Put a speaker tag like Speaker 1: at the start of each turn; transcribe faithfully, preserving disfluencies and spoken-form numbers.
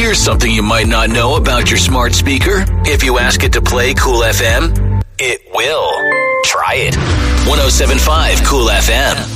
Speaker 1: Here's something you might not know about your smart speaker. If you ask it to play Cool F M, it will. Try it. one oh seven point five Cool F M.